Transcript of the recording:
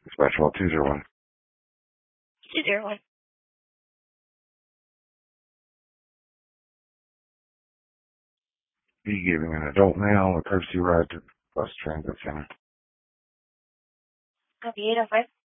Special 201. 201. Be giving an adult male a courtesy ride to bus transit center. Copy 805.